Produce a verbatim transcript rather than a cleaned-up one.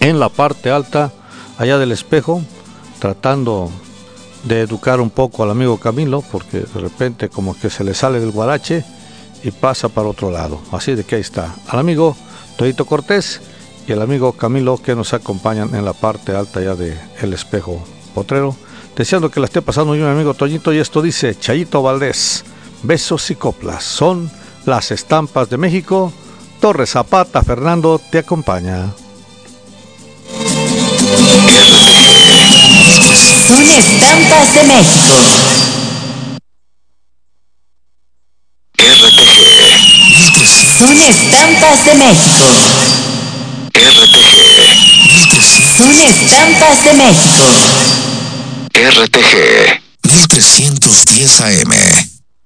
en la parte alta, allá del espejo, tratando de educar un poco al amigo Camilo, porque de repente como que se le sale del guarache y pasa para otro lado. Así de que ahí está, al amigo Toñito Cortés y el amigo Camilo, que nos acompañan en la parte alta ya de el espejo potrero, deseando que la esté pasando bien, mi amigo Toñito. Y esto dice Chayito Valdés: besos y coplas son las estampas de México. Torres Zapata Fernando te acompaña. Son estampas de México. R T G. Son estampas de México. R T G. Son estampas de México. R T G. mil trescientos diez A M.